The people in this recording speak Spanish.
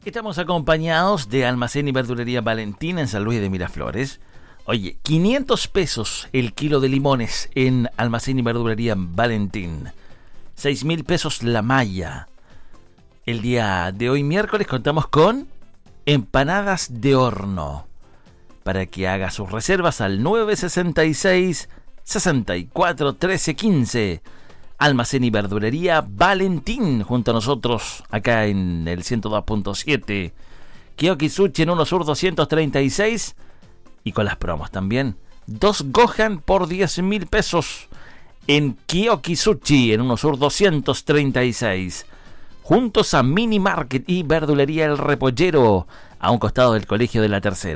Estamos acompañados de Almacén y Verdulería Valentín en San Luis de Miraflores. Oye, 500 pesos el kilo de limones en Almacén y Verdulería Valentín. 6.000 pesos la malla. El día de hoy, miércoles, contamos con empanadas de horno. Para que haga sus reservas al 966 64 13 15. Almacén y Verdulería Valentín, junto a nosotros, acá en el 102.7. Kiyoki Sushi en Uno Sur 236. Y con las promos también. 2 Gohan por 10.000 pesos en Kiyoki Sushi en Uno Sur 236. Juntos a Mini Market y Verdulería El Repollero, a un costado del Colegio de la Tercera.